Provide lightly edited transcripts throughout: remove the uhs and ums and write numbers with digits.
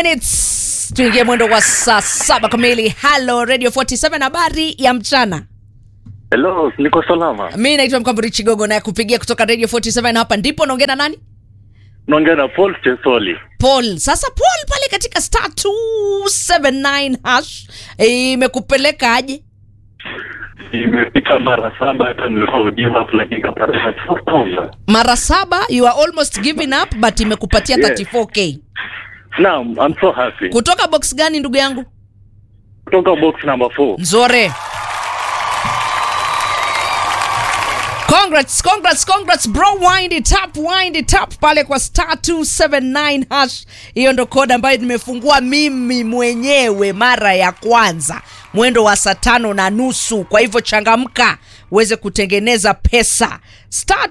minutes tuingie mwendo wa saa 7 kamili. Hello Radio 47, habari ya mchana. Hello, niko salama. Mimi naitwa Mkamburi Chigogo na kupigia kutoka Radio 47. Hapa ndipo naongea na nani? Naongea na Paul Chesoli. Paul. Sasa Paul pale katika star 279 hash imekupeleka aje? Imepita mara 7 hata nilirudia hapo lakini kapata 4,000. Mara 7, you are almost giving up but imekupatia 34k. Now, I'm so happy. Kutoka box gani ndugu yangu? Kutoka box number 4. Nzore. Congrats bro. Wind it up pale kwa star 279 hash. Hiyo ndo code ambayo nimefungua mimi mwenyewe mara ya kwanza mwendo wa saa 5:30. Kwa hivyo changamka uweze kutengeneza pesa. Star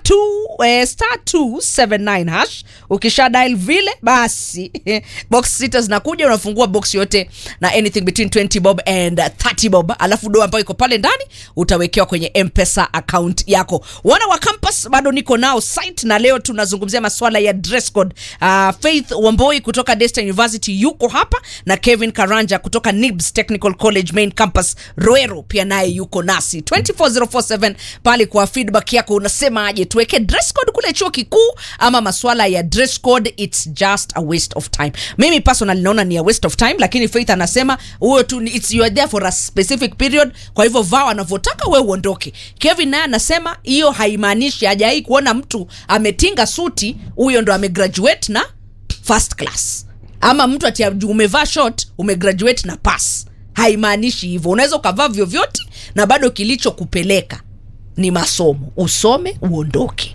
279 hash. Ukisha dial vile basi box 6 zinakuja, unafungua box yote na anything between 20 bob and 30 bob, alafu do ambayo iko pale ndani utawekewa kwenye M-Pesa account yako. Wana wa campus bado niko nao site, na leo tunazungumzia masuala ya dress code. Faith Wamboi kutoka Desta University yuko hapa, na Kevin Karanja kutoka NIBS Technical College main campus Roero pia naye yuko nasi. 24047 pale kwa feedback yako, unasema aje tuweke dress code kule chuo kikuu ama masuala ya dress code it's just a waste of time? Mimi personally naona ni a waste of time, lakini Faith anasema huyo tu it's you are there for a specific period, kwa hivyo vao anavyotaka wewe uondoke. Kevin naye anasema hiyo haimaanishi hajai kuona mtu ametinga suti huyo ndo amegraduate na first class, ama mtu ati umevaa short umegraduate na pass. Haimaanishi hivyo. Unaweza ukavaa vyovyote na bado kilicho kupeleka ni masomo, usome uondoke.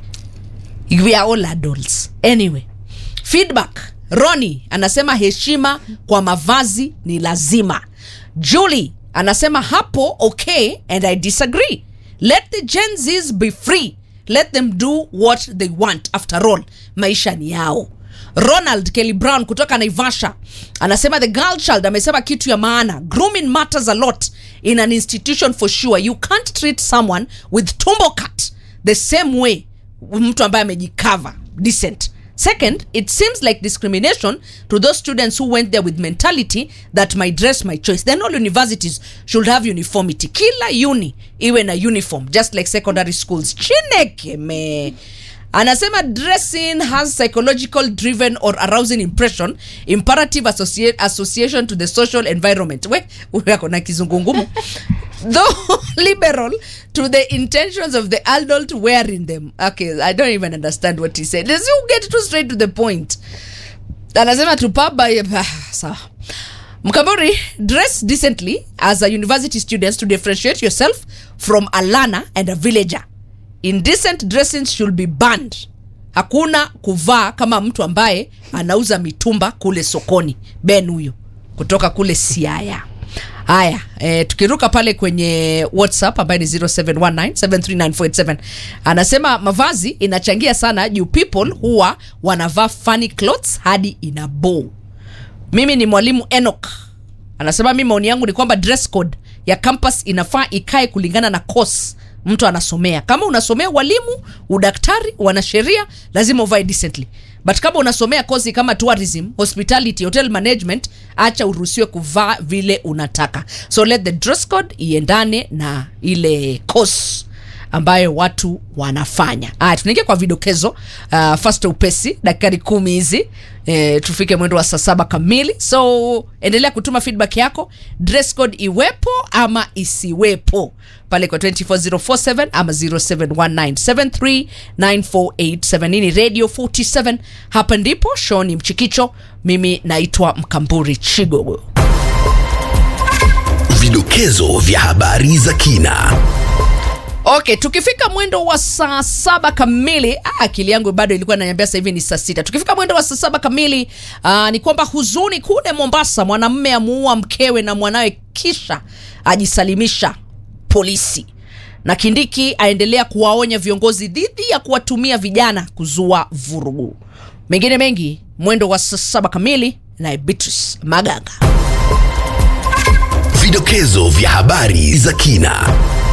We are all adults. Anyway, feedback. Ronnie anasema heshima kwa mavazi ni lazima. Julie anasema hapo okay and I disagree. Let the Gen Zs be free. Let them do what they want. After all, maisha ni yao. Ronald Kelly Brown kutoka Naivasha anasema the girl child amesema kitu ya maana. Grooming matters a lot in an institution for sure. You can't treat someone with tumbo cut the same way mtu ambaye amejikava decent. Second, it seems like discrimination to those students who went there with mentality that my dress, my choice. Then all universities should have uniformity. Kila uni iwe na uniform, just like secondary schools. Chineke me. Anasema dressing has psychological driven or arousing impression, imperative association to the social environment. We yako na kizungungumu. Though liberal to the intentions of the adult wearing them. Okay, I don't even understand what he said. Let's get too straight to the point. Anasema tupaba sawa. Mkaburi, dress decently as a university student to differentiate yourself from a learner and a villager. Indecent dressing should be banned. Hakuna kuvaa kama mtu ambaye anauza mitumba kule sokoni. Ben huyo kutoka kule Siaya. Haya, tukiruka pale kwenye WhatsApp ambaye ni 0719739487. Anasema mavazi inachangia sana juu people huwa wanavaa funny clothes hadi ina bow. Mimi ni mwalimu Enoch. Anasema mimi maoni yangu ni kwamba dress code ya campus inafaa ikae kulingana na course mtu anasomea. Kama unasomea walimu, udaktari, wanasheria, lazima uvae decently. But kama unasomea kozi kama tourism, hospitality, hotel management, acha uruhusiwe kuvaa vile unataka. So let the dress code iendane na ile course ambayo watu wanafanya. Tunaingia kwa vidokezo first upesi dakika 10 hizi. Tufike mwendo wa saa 7 kamili. So endelea kutuma feedback yako, dress code iwepo ama isiwepo pale kwa 24047 ama 0719739487. Ni Radio 47. Hapa ndipo show ni Mchikicho. Mimi naitwa Mkamburi Chigogo. Vidokezo vya habari za kina. Okay, tukifika mwendo wa saa 7 kamili, akili yangu bado ilikuwa inaniambia sasa hivi ni saa 6. Tukifika mwendo wa saa 7 kamili, ni kwamba huzuni kule Mombasa, mwanamume amuua mkewe na mwanawe kisha ajisalimisha polisi. Na Kindiki aendelea kuwaonya viongozi dhidi ya kuwatumia vijana kuzua vurugu. Mengine mengi mwendo wa saa 7 kamili na Beatrice Maganga. Vidokezo vya habari za kina.